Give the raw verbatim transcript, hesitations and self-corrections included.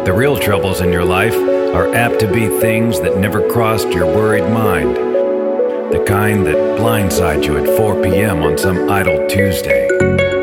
The real troubles in your life are apt to be things that never crossed your worried mind. The kind that blindside you at four p.m. on some idle Tuesday.